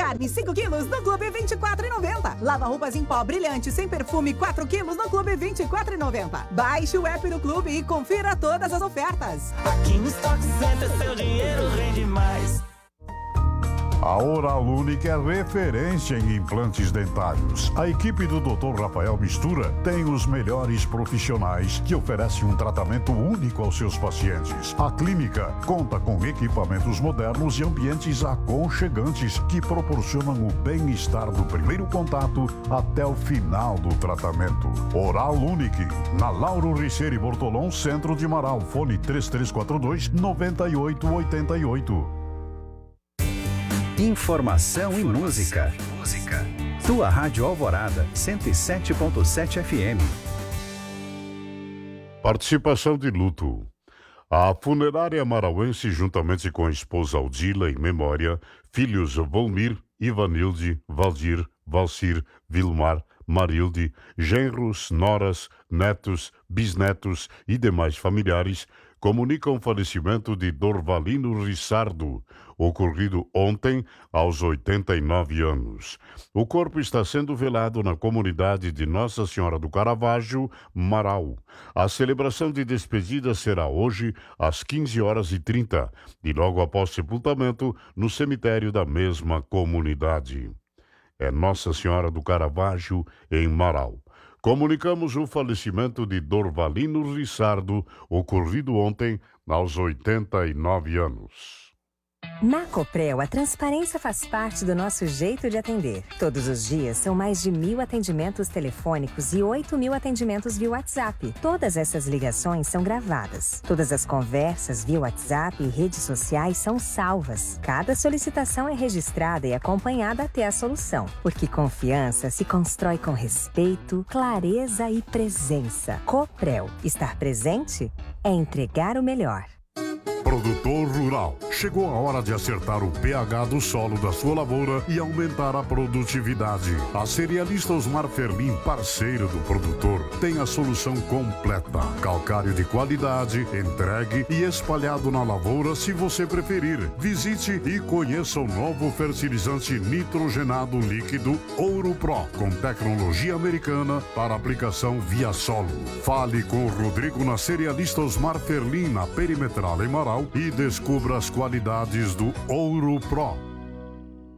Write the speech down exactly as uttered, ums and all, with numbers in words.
Carne cinco quilos no Clube vinte e quatro reais e noventa centavos. Lava roupas em pó brilhante sem perfume quatro quilos no Clube vinte e quatro reais e noventa centavos. Baixe o app do Clube e confira todas as ofertas. Aqui no Stock Center seu dinheiro rende mais. A Oral Unique é referência em implantes dentários. A equipe do doutor Rafael Mistura tem os melhores profissionais que oferecem um tratamento único aos seus pacientes. A clínica conta com equipamentos modernos e ambientes aconchegantes que proporcionam o bem-estar do primeiro contato até o final do tratamento. Oral Unique, na Lauro Riceira e Bortolom, centro de Marau. Fone três três quatro dois, nove oito oito oito. Informação e música. música. Tua Rádio Alvorada, cento e sete ponto sete F M. Participação de luto. A funerária marauense, juntamente com a esposa Aldila, em memória, filhos Volmir, Ivanilde, Valdir, Valcir, Vilmar, Marilde, genros, noras, netos, bisnetos e demais familiares, comunicam o falecimento de Dorvalino Rissardo, ocorrido ontem aos oitenta e nove anos. O corpo está sendo velado na comunidade de Nossa Senhora do Caravaggio, Marau. A celebração de despedida será hoje às quinze horas e trinta e logo após sepultamento no cemitério da mesma comunidade. É Nossa Senhora do Caravaggio, em Marau. Comunicamos o falecimento de Dorvalino Rissardo, ocorrido ontem aos oitenta e nove anos. Na Coprel, a transparência faz parte do nosso jeito de atender. Todos os dias são mais de mil atendimentos telefônicos e oito mil atendimentos via WhatsApp. Todas essas ligações são gravadas. Todas as conversas via WhatsApp e redes sociais são salvas. Cada solicitação é registrada e acompanhada até a solução. Porque confiança se constrói com respeito, clareza e presença. Coprel. Estar presente é entregar o melhor. Produtor rural. Chegou a hora de acertar o pH do solo da sua lavoura e aumentar a produtividade. A cerealista Osmar Ferlin, parceiro do produtor, tem a solução completa. Calcário de qualidade, entregue e espalhado na lavoura se você preferir. Visite e conheça o novo fertilizante nitrogenado líquido Ouro Pro, com tecnologia americana para aplicação via solo. Fale com o Rodrigo na cerealista Osmar Ferlin, na Perimetral em Marau, e descubra as qualidades do Ouro Pro.